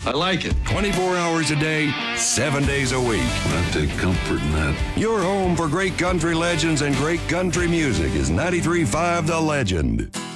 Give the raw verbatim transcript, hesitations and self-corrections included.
I like it. twenty-four hours a day, seven days a week. I take comfort in that. Your home for great country legends and great country music is ninety-three point five The Legend.